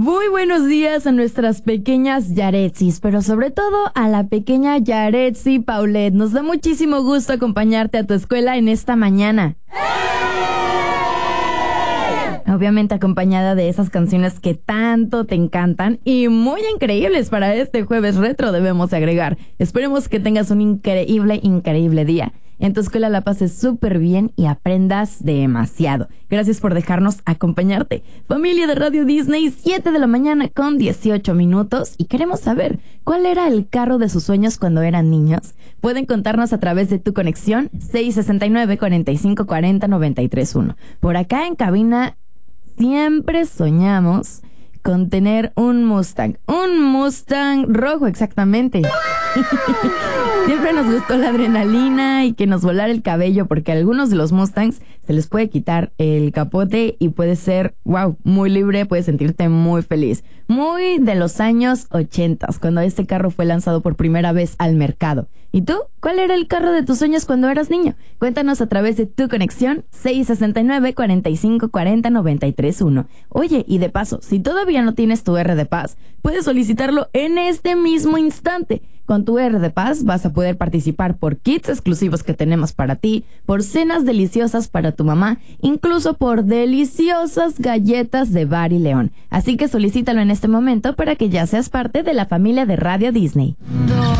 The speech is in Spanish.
Muy buenos días a nuestras pequeñas Yaretzis, pero sobre todo a la pequeña Yaretzi Paulette. Nos da muchísimo gusto acompañarte a tu escuela en esta mañana. Obviamente acompañada de esas canciones que tanto te encantan y muy increíbles para este jueves retro, debemos agregar. Esperemos que tengas un increíble día. En tu escuela la pases súper bien y aprendas demasiado. Gracias por dejarnos acompañarte. Familia de Radio Disney, 7 de la mañana con 18 minutos. Y queremos saber, ¿cuál era el carro de sus sueños cuando eran niños? Pueden contarnos a través de tu conexión 669-4540-931. Por acá en cabina siempre soñamos con tener un Mustang rojo exactamente. Siempre nos gustó la adrenalina y que nos volara el cabello, porque a algunos de los Mustangs se les puede quitar el capote y puede ser, muy libre, puedes sentirte muy feliz. Muy de los años 80, cuando este carro fue lanzado por primera vez al mercado. ¿Y tú? ¿Cuál era el carro de tus sueños cuando eras niño? Cuéntanos a través de tu conexión 669-4540-931. Oye, y de paso, si todavía no tienes tu R de Paz, puedes solicitarlo en este mismo instante. Con tu R de Paz vas a poder participar por kits exclusivos que tenemos para ti, por cenas deliciosas para tu mamá, incluso por deliciosas galletas de Bar y León. Así que solicítalo en este momento para que ya seas parte de la familia de Radio Disney.